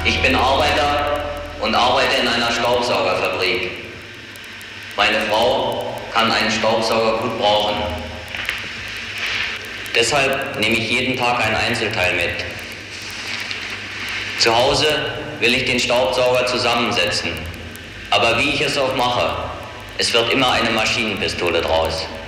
Ich bin Arbeiter und arbeite in einer Staubsaugerfabrik. Meine Frau kann einen Staubsauger gut brauchen. Deshalb nehme ich jeden Tag ein Einzelteil mit. Zu Hause will ich den Staubsauger zusammensetzen. Aber wie ich es auch mache, es wird immer eine Maschinenpistole draus.